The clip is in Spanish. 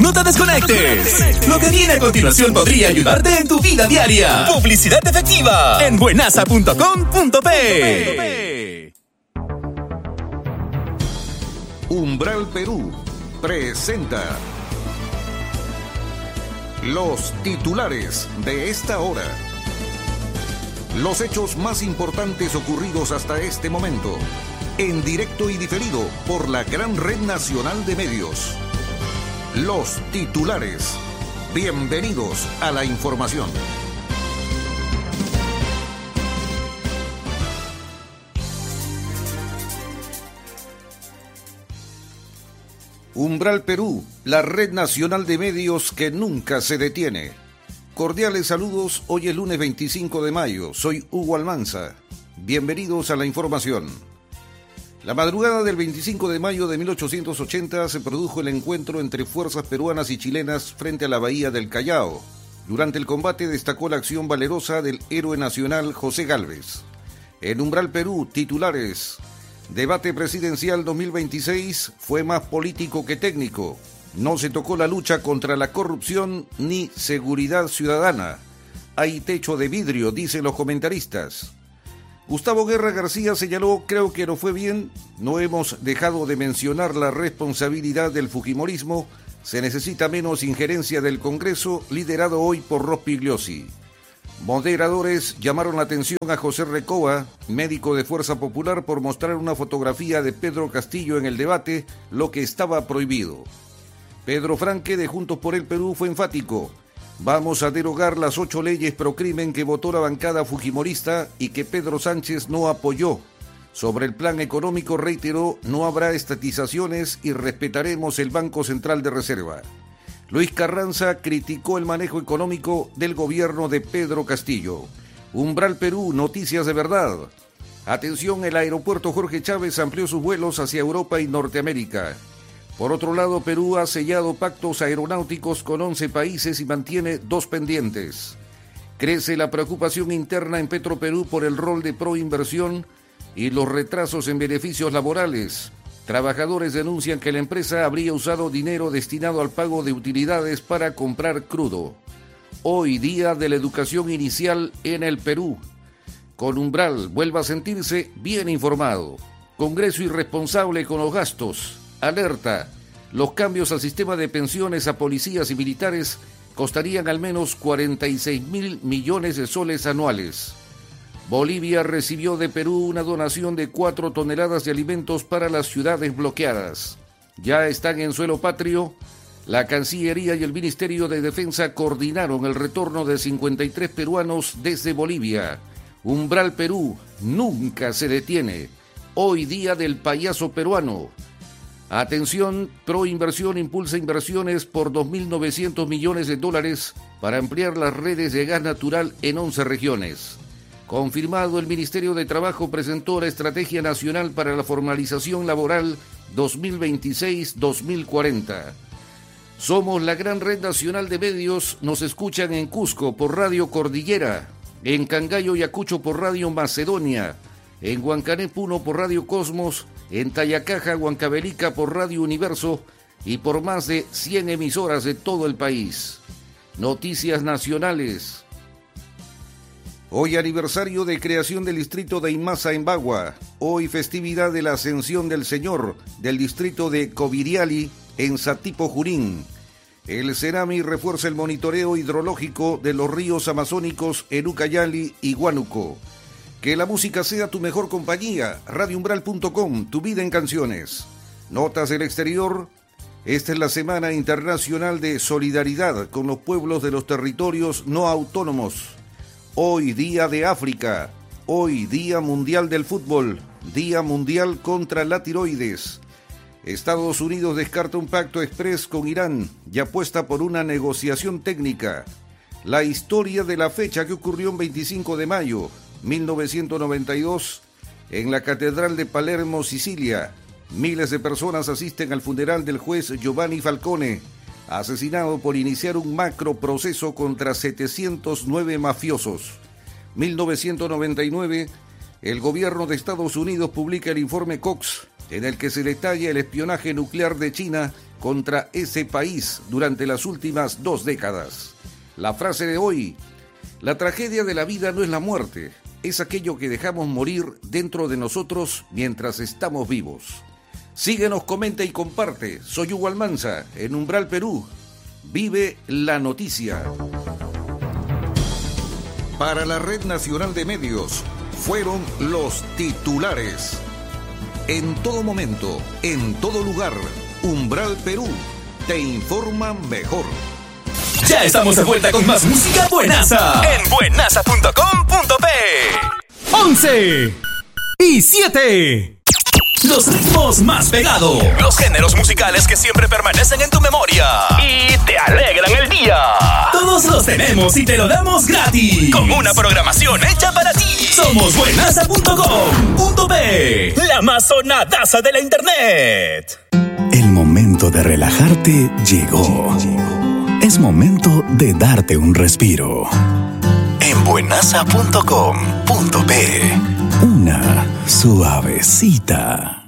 No te desconectes. Lo que viene a continuación podría ayudarte en tu vida diaria. Publicidad efectiva en buenasa.com.pe. Umbral Perú presenta los titulares de esta hora. Los hechos más importantes ocurridos hasta este momento, en directo y diferido por la gran red nacional de medios. Los titulares. Bienvenidos a la información. Umbral Perú, la red nacional de medios que nunca se detiene. Cordiales saludos, hoy es lunes 25 de mayo, soy Hugo Almanza. Bienvenidos a la información. La madrugada del 25 de mayo de 1880 se produjo el encuentro entre fuerzas peruanas y chilenas frente a la bahía del Callao. Durante el combate destacó la acción valerosa del héroe nacional José Gálvez. En Umbral Perú, titulares. Debate presidencial 2026 fue más político que técnico. No se tocó la lucha contra la corrupción ni seguridad ciudadana. Hay techo de vidrio, dicen los comentaristas. Gustavo Guerra García señaló, creo que no fue bien, no hemos dejado de mencionar la responsabilidad del fujimorismo, se necesita menos injerencia del Congreso, liderado hoy por Rospigliosi. Moderadores llamaron la atención a José Recoba, médico de Fuerza Popular, por mostrar una fotografía de Pedro Castillo en el debate, lo que estaba prohibido. Pedro Franque de Juntos por el Perú fue enfático. Vamos a derogar las 8 leyes pro crimen que votó la bancada fujimorista y que Pedro Sánchez no apoyó. Sobre el plan económico reiteró, no habrá estatizaciones y respetaremos el Banco Central de Reserva. Luis Carranza criticó el manejo económico del gobierno de Pedro Castillo. Umbral Perú, noticias de verdad. Atención, el aeropuerto Jorge Chávez amplió sus vuelos hacia Europa y Norteamérica. Por otro lado, Perú ha sellado pactos aeronáuticos con 11 países y mantiene 2 pendientes. Crece la preocupación interna en Petroperú por el rol de proinversión y los retrasos en beneficios laborales. Trabajadores denuncian que la empresa habría usado dinero destinado al pago de utilidades para comprar crudo. Hoy, día de la educación inicial en el Perú. Con Umbral, vuelva a sentirse bien informado. Congreso irresponsable con los gastos. Alerta, los cambios al sistema de pensiones a policías y militares costarían al menos 46.000 millones de soles anuales. Bolivia recibió de Perú una donación de 4 toneladas de alimentos para las ciudades bloqueadas. Ya están en suelo patrio. La Cancillería y el Ministerio de Defensa coordinaron el retorno de 53 peruanos desde Bolivia. Umbral Perú nunca se detiene. Hoy día del payaso peruano. Atención, Proinversión impulsa inversiones por 2.900 millones de dólares para ampliar las redes de gas natural en 11 regiones. Confirmado, el Ministerio de Trabajo presentó la Estrategia Nacional para la Formalización Laboral 2026-2040. Somos la gran red nacional de medios, nos escuchan en Cusco por Radio Cordillera, en Cangallo y Ayacucho por Radio Macedonia, en Huancané Puno por Radio Cosmos, en Tayacaja, Huancavelica por Radio Universo y por más de 100 emisoras de todo el país. Noticias nacionales. Hoy aniversario de creación del distrito de Imasa en Bagua. Hoy festividad de la Ascensión del Señor del distrito de Coviriali en Satipo, Junín. El Cerami refuerza el monitoreo hidrológico de los ríos amazónicos en Ucayali y Huánuco. Que la música sea tu mejor compañía. Radioumbral.com, tu vida en canciones. Notas del exterior. Esta es la Semana Internacional de Solidaridad con los pueblos de los territorios no autónomos. Hoy Día de África. Hoy Día Mundial del Fútbol. Día Mundial contra la Tiroides. Estados Unidos descarta un pacto exprés con Irán y apuesta por una negociación técnica. La historia de la fecha que ocurrió el 25 de mayo. 1992, en la Catedral de Palermo, Sicilia, miles de personas asisten al funeral del juez Giovanni Falcone, asesinado por iniciar un macro proceso contra 709 mafiosos. 1999, el gobierno de Estados Unidos publica el informe Cox, en el que se detalla el espionaje nuclear de China contra ese país durante las últimas 2 décadas. La frase de hoy: la tragedia de la vida no es la muerte, es aquello que dejamos morir dentro de nosotros mientras estamos vivos. Síguenos, comenta y comparte. Soy Hugo Almanza, en Umbral, Perú. Vive la noticia. Para la Red Nacional de Medios, fueron los titulares. En todo momento, en todo lugar, Umbral Perú te informa mejor. Ya estamos de vuelta con más música buenaza en buenaza.com.p. 11 y 7. Los ritmos más pegados. Los géneros musicales que siempre permanecen en tu memoria y te alegran el día. Todos los tenemos y te lo damos gratis, con una programación hecha para ti. Somos buenaza.com.p, la más sonadaza de la internet. El momento de relajarte llegó. Es momento de darte un respiro. En buenaza.com.p, una suavecita.